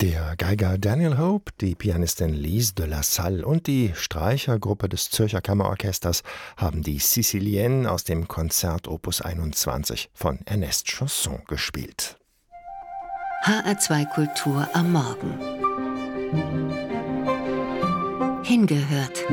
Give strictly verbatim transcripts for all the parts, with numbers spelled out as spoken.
Der Geiger Daniel Hope, die Pianistin Lise de la Salle und die Streichergruppe des Zürcher Kammerorchesters haben die Sicilienne aus dem Konzert Opus einundzwanzig von Ernest Chausson gespielt. H R zwei Kultur am Morgen. Hingehört.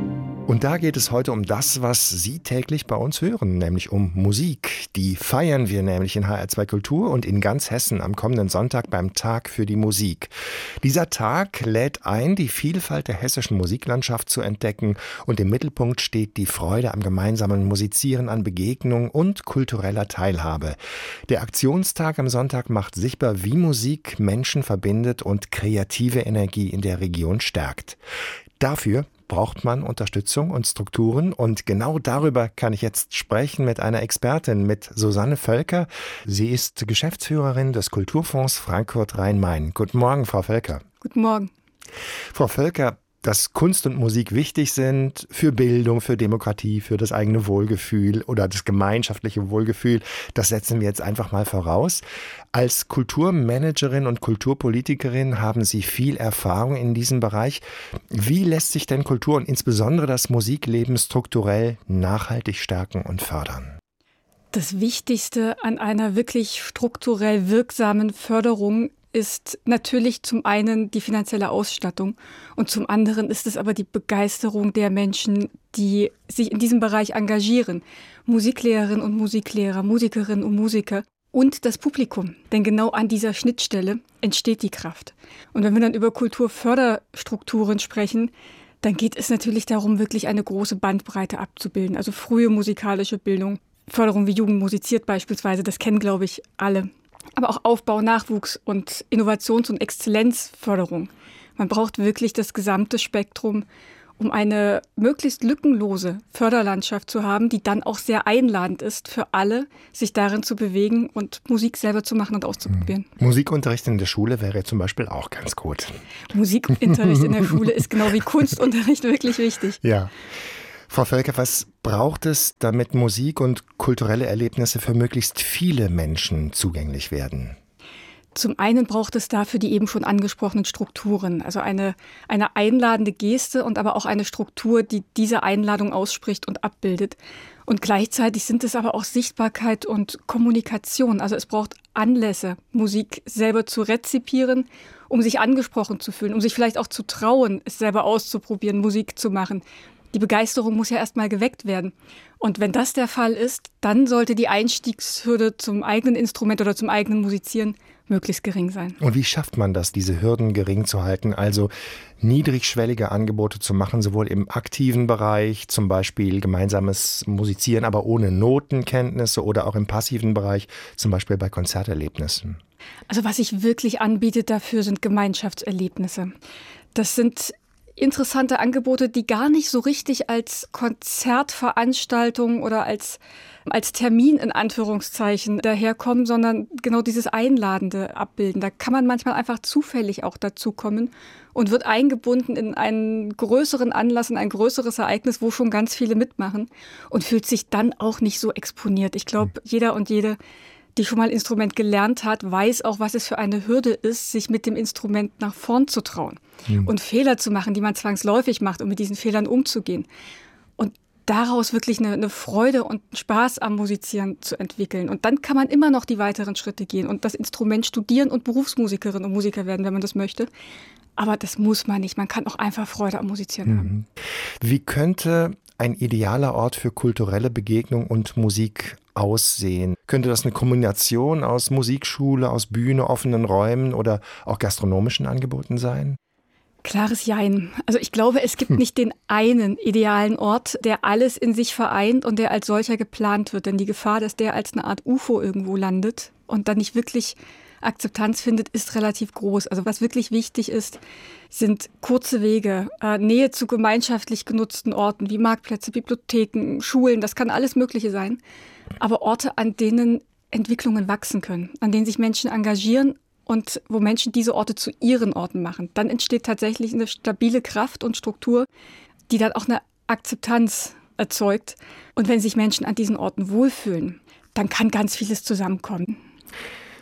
Und da geht es heute um das, was Sie täglich bei uns hören, nämlich um Musik. Die feiern wir nämlich in H R zwei Kultur und in ganz Hessen am kommenden Sonntag beim Tag für die Musik. Dieser Tag lädt ein, die Vielfalt der hessischen Musiklandschaft zu entdecken, und im Mittelpunkt steht die Freude am gemeinsamen Musizieren, an Begegnung und kultureller Teilhabe. Der Aktionstag am Sonntag macht sichtbar, wie Musik Menschen verbindet und kreative Energie in der Region stärkt. Dafür braucht man Unterstützung und Strukturen, und genau darüber kann ich jetzt sprechen mit einer Expertin, mit Susanne Völker. Sie ist Geschäftsführerin des Kulturfonds Frankfurt Rhein-Main. Guten Morgen, Frau Völker. Guten Morgen. Frau Völker, dass Kunst und Musik wichtig sind für Bildung, für Demokratie, für das eigene Wohlgefühl oder das gemeinschaftliche Wohlgefühl, das setzen wir jetzt einfach mal voraus. Als Kulturmanagerin und Kulturpolitikerin haben Sie viel Erfahrung in diesem Bereich. Wie lässt sich denn Kultur und insbesondere das Musikleben strukturell nachhaltig stärken und fördern? Das Wichtigste an einer wirklich strukturell wirksamen Förderung ist natürlich zum einen die finanzielle Ausstattung und zum anderen ist es aber die Begeisterung der Menschen, die sich in diesem Bereich engagieren. Musiklehrerinnen und Musiklehrer, Musikerinnen und Musiker und das Publikum. Denn genau an dieser Schnittstelle entsteht die Kraft. Und wenn wir dann über Kulturförderstrukturen sprechen, dann geht es natürlich darum, wirklich eine große Bandbreite abzubilden. Also frühe musikalische Bildung, Förderung wie Jugend musiziert beispielsweise, das kennen, glaube ich, alle. Aber auch Aufbau, Nachwuchs und Innovations- und Exzellenzförderung. Man braucht wirklich das gesamte Spektrum, um eine möglichst lückenlose Förderlandschaft zu haben, die dann auch sehr einladend ist für alle, sich darin zu bewegen und Musik selber zu machen und auszuprobieren. Musikunterricht in der Schule wäre zum Beispiel auch ganz gut. Musikunterricht in der Schule ist genau wie Kunstunterricht wirklich wichtig. Ja. Frau Völker, was braucht es, damit Musik und kulturelle Erlebnisse für möglichst viele Menschen zugänglich werden? Zum einen braucht es dafür die eben schon angesprochenen Strukturen, also eine, eine einladende Geste und aber auch eine Struktur, die diese Einladung ausspricht und abbildet. Und gleichzeitig sind es aber auch Sichtbarkeit und Kommunikation. Also es braucht Anlässe, Musik selber zu rezipieren, um sich angesprochen zu fühlen, um sich vielleicht auch zu trauen, es selber auszuprobieren, Musik zu machen. Die Begeisterung muss ja erstmal geweckt werden. Und wenn das der Fall ist, dann sollte die Einstiegshürde zum eigenen Instrument oder zum eigenen Musizieren möglichst gering sein. Und wie schafft man das, diese Hürden gering zu halten? Also niedrigschwellige Angebote zu machen, sowohl im aktiven Bereich, zum Beispiel gemeinsames Musizieren, aber ohne Notenkenntnisse, oder auch im passiven Bereich, zum Beispiel bei Konzerterlebnissen. Also was sich wirklich anbietet dafür, sind Gemeinschaftserlebnisse. Das sind interessante Angebote, die gar nicht so richtig als Konzertveranstaltung oder als, als Termin in Anführungszeichen daherkommen, sondern genau dieses Einladende abbilden. Da kann man manchmal einfach zufällig auch dazukommen und wird eingebunden in einen größeren Anlass, in ein größeres Ereignis, wo schon ganz viele mitmachen und fühlt sich dann auch nicht so exponiert. Ich glaube, jeder und jede, die schon mal Instrument gelernt hat, weiß auch, was es für eine Hürde ist, sich mit dem Instrument nach vorn zu trauen mhm. und Fehler zu machen, die man zwangsläufig macht, um mit diesen Fehlern umzugehen. Und daraus wirklich eine, eine Freude und Spaß am Musizieren zu entwickeln. Und dann kann man immer noch die weiteren Schritte gehen und das Instrument studieren und Berufsmusikerin und Musiker werden, wenn man das möchte. Aber das muss man nicht. Man kann auch einfach Freude am Musizieren mhm. haben. Wie könnte ein idealer Ort für kulturelle Begegnung und Musik aussehen? Könnte das eine Kombination aus Musikschule, aus Bühne, offenen Räumen oder auch gastronomischen Angeboten sein? Klares Jein. Also ich glaube, es gibt hm. nicht den einen idealen Ort, der alles in sich vereint und der als solcher geplant wird. Denn die Gefahr, dass der als eine Art U F O irgendwo landet und dann nicht wirklich Akzeptanz findet, ist relativ groß. Also was wirklich wichtig ist, sind kurze Wege, äh, Nähe zu gemeinschaftlich genutzten Orten wie Marktplätze, Bibliotheken, Schulen, das kann alles Mögliche sein. Aber Orte, an denen Entwicklungen wachsen können, an denen sich Menschen engagieren und wo Menschen diese Orte zu ihren Orten machen. Dann entsteht tatsächlich eine stabile Kraft und Struktur, die dann auch eine Akzeptanz erzeugt. Und wenn sich Menschen an diesen Orten wohlfühlen, dann kann ganz vieles zusammenkommen.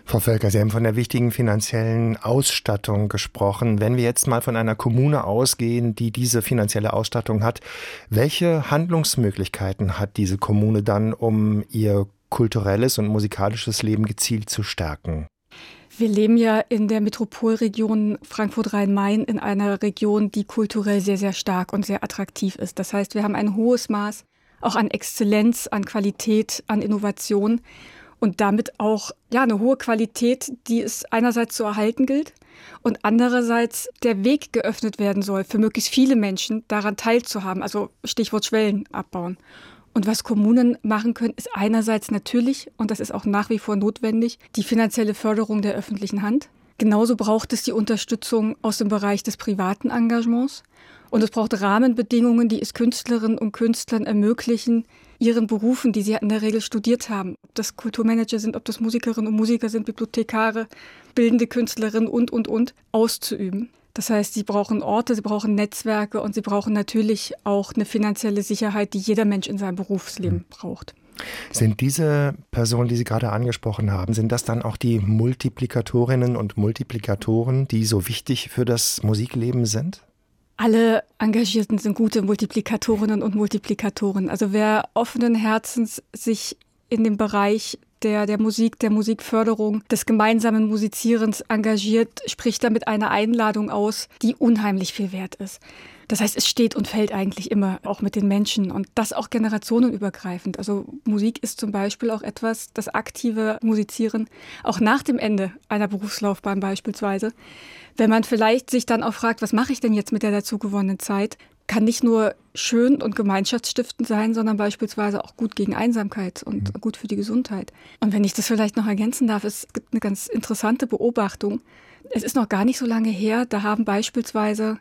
Frau Völker, Sie haben von der wichtigen finanziellen Ausstattung gesprochen. Wenn wir jetzt mal von einer Kommune ausgehen, die diese finanzielle Ausstattung hat, welche Handlungsmöglichkeiten hat diese Kommune dann, um ihr kulturelles und musikalisches Leben gezielt zu stärken? Wir leben ja in der Metropolregion Frankfurt-Rhein-Main in einer Region, die kulturell sehr, sehr stark und sehr attraktiv ist. Das heißt, wir haben ein hohes Maß auch an Exzellenz, an Qualität, an Innovation. Und damit auch ja, eine hohe Qualität, die es einerseits zu erhalten gilt und andererseits der Weg geöffnet werden soll, für möglichst viele Menschen daran teilzuhaben. Also Stichwort Schwellen abbauen. Und was Kommunen machen können, ist einerseits natürlich, und das ist auch nach wie vor notwendig, die finanzielle Förderung der öffentlichen Hand. Genauso braucht es die Unterstützung aus dem Bereich des privaten Engagements. Und es braucht Rahmenbedingungen, die es Künstlerinnen und Künstlern ermöglichen, ihren Berufen, die sie in der Regel studiert haben, ob das Kulturmanager sind, ob das Musikerinnen und Musiker sind, Bibliothekare, bildende Künstlerinnen und, und, und, auszuüben. Das heißt, sie brauchen Orte, sie brauchen Netzwerke und sie brauchen natürlich auch eine finanzielle Sicherheit, die jeder Mensch in seinem Berufsleben braucht. Sind diese Personen, die Sie gerade angesprochen haben, sind das dann auch die Multiplikatorinnen und Multiplikatoren, die so wichtig für das Musikleben sind? Alle Engagierten sind gute Multiplikatorinnen und Multiplikatoren. Also wer offenen Herzens sich in dem Bereich der, der Musik, der Musikförderung, des gemeinsamen Musizierens engagiert, spricht damit eine Einladung aus, die unheimlich viel wert ist. Das heißt, es steht und fällt eigentlich immer auch mit den Menschen und das auch generationenübergreifend. Also Musik ist zum Beispiel auch etwas, das aktive Musizieren, auch nach dem Ende einer Berufslaufbahn beispielsweise. Wenn man vielleicht sich dann auch fragt, was mache ich denn jetzt mit der dazu gewonnenen Zeit, kann nicht nur schön und gemeinschaftsstiftend sein, sondern beispielsweise auch gut gegen Einsamkeit und mhm. gut für die Gesundheit. Und wenn ich das vielleicht noch ergänzen darf, es gibt eine ganz interessante Beobachtung. Es ist noch gar nicht so lange her, da haben beispielsweise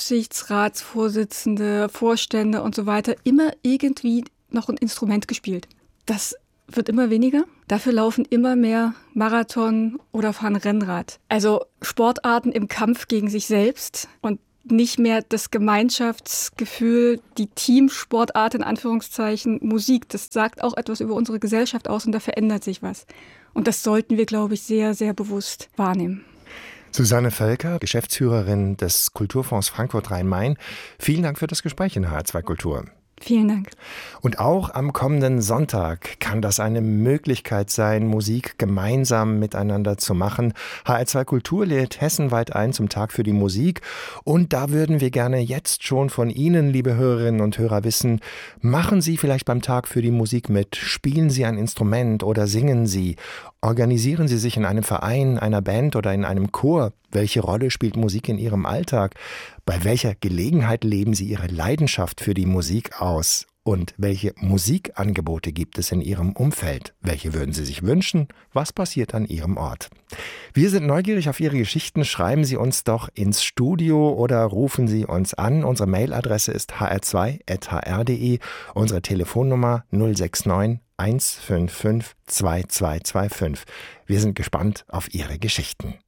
Aufsichtsratsvorsitzende, Vorstände und so weiter immer irgendwie noch ein Instrument gespielt. Das wird immer weniger. Dafür laufen immer mehr Marathon oder fahren Rennrad. Also Sportarten im Kampf gegen sich selbst und nicht mehr das Gemeinschaftsgefühl, die Teamsportart in Anführungszeichen Musik. Das sagt auch etwas über unsere Gesellschaft aus und da verändert sich was. Und das sollten wir, glaube ich, sehr, sehr bewusst wahrnehmen. Susanne Völker, Geschäftsführerin des Kulturfonds Frankfurt-Rhein-Main. Vielen Dank für das Gespräch in H R zwei Kultur. Vielen Dank. Und auch am kommenden Sonntag kann das eine Möglichkeit sein, Musik gemeinsam miteinander zu machen. H R zwei Kultur lädt hessenweit ein zum Tag für die Musik. Und da würden wir gerne jetzt schon von Ihnen, liebe Hörerinnen und Hörer, wissen, machen Sie vielleicht beim Tag für die Musik mit? Spielen Sie ein Instrument oder singen Sie? Organisieren Sie sich in einem Verein, einer Band oder in einem Chor? Welche Rolle spielt Musik in Ihrem Alltag? Bei welcher Gelegenheit leben Sie Ihre Leidenschaft für die Musik aus? Und welche Musikangebote gibt es in Ihrem Umfeld? Welche würden Sie sich wünschen? Was passiert an Ihrem Ort? Wir sind neugierig auf Ihre Geschichten. Schreiben Sie uns doch ins Studio oder rufen Sie uns an. Unsere Mailadresse ist h r zwei at h r punkt d e. Unsere Telefonnummer null sechs neun eins fünf fünf zwei zwei zwei fünf. Wir sind gespannt auf Ihre Geschichten.